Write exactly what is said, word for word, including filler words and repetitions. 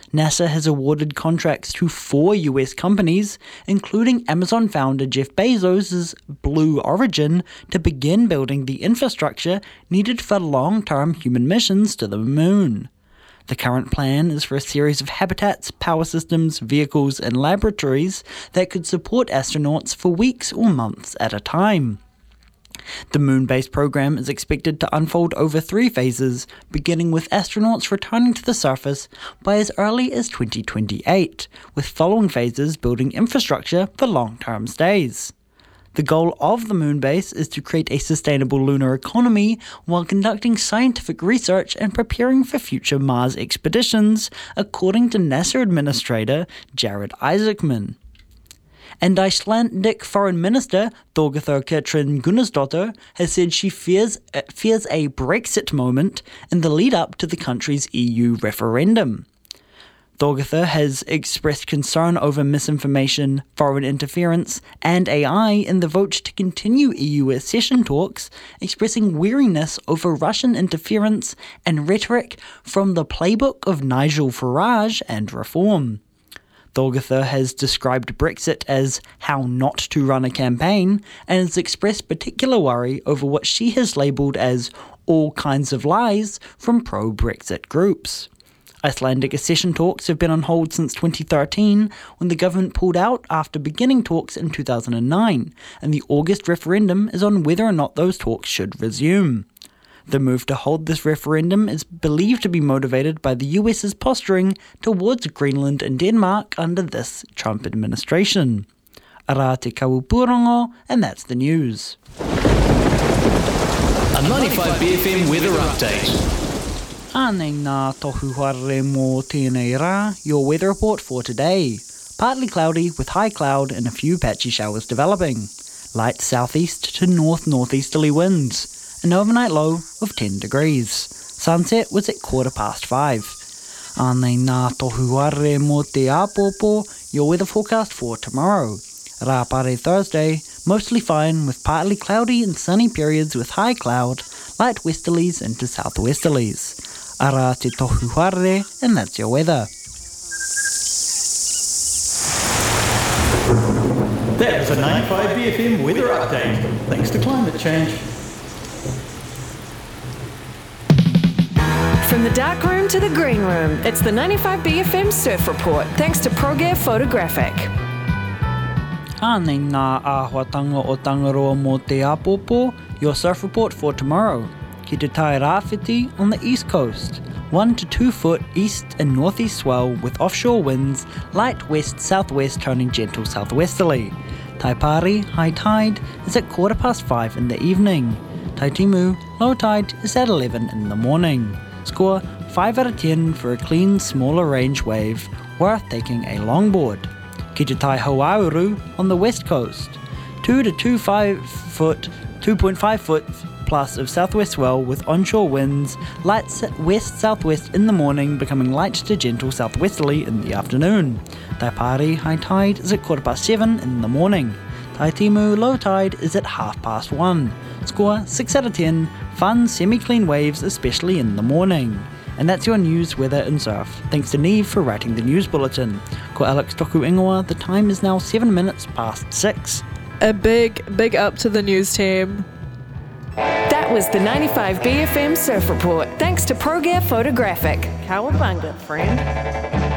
NASA has awarded contracts to four U S companies, including Amazon founder Jeff Bezos' Blue Origin, to begin building the infrastructure needed for long-term human missions to the moon. The current plan is for a series of habitats, power systems, vehicles, and laboratories that could support astronauts for weeks or months at a time. The moon-based program is expected to unfold over three phases, beginning with astronauts returning to the surface by as early as twenty twenty-eight, with following phases building infrastructure for long-term stays. The goal of the moon base is to create a sustainable lunar economy while conducting scientific research and preparing for future Mars expeditions, according to NASA Administrator Jared Isaacman. And Icelandic Foreign Minister Þorgerður Katrín Gunnarsdóttir has said she fears, uh, fears a Brexit moment in the lead-up to the country's E U referendum. Þorgerður has expressed concern over misinformation, foreign interference, and A I in the vote to continue E U accession talks, expressing weariness over Russian interference and rhetoric from the playbook of Nigel Farage and reform. Þorgerður has described Brexit as how not to run a campaign and has expressed particular worry over what she has labelled as all kinds of lies from pro-Brexit groups. Icelandic accession talks have been on hold since twenty thirteen, when the government pulled out after beginning talks in two thousand nine, and the August referendum is on whether or not those talks should resume. The move to hold this referendum is believed to be motivated by the US's posturing towards Greenland and Denmark under this Trump administration. Ara te kaupurongo, and that's the news. A ninety-five B F M weather update. Ānei nā tohu haere mō tēnei rā, your weather report for today. Partly cloudy with high cloud and a few patchy showers developing. Light southeast to north-northeasterly winds. An overnight low of ten degrees. Sunset was at quarter past five. Ānei nā tohu haere mō te āpopo, your weather forecast for tomorrow. Rāpare Thursday, mostly fine with partly cloudy and sunny periods with high cloud, light westerlies into southwesterlies. Ara te tohu haere, and that's your weather. That was a ninety-five B F M weather update, thanks to climate change. From the dark room to the green room, it's the ninety-five B F M Surf Report, thanks to ProGear Photographic. Ānei nā āhuatanga o Tangaroa mō te āpopo, your surf report for tomorrow. Ki te tai rāwhiti on the east coast. one to two foot east and northeast swell with offshore winds, light west-southwest turning gentle southwesterly. Taipari, high tide, is at quarter past five in the evening. Taitimu, low tide, is at eleven in the morning. Score five out of ten for a clean, smaller range wave, worth taking a longboard. Ki te tai Hauauru on the west coast. two to two five foot, two point five foot plus of southwest swell with onshore winds, light west-southwest in the morning, becoming light to gentle southwesterly in the afternoon. Taipari, high tide, is at quarter past seven in the morning. Taitimu, low tide, is at half past one. Score six out of ten, fun, semi-clean waves, especially in the morning. And that's your news, weather and surf. Thanks to Neve for writing the news bulletin. Ko Alex Toku Ingoa, the time is now seven minutes past six. A big, big up to the news team. That was the ninety-five B F M Surf Report, thanks to ProGear Photographic. Cowabunga, friend.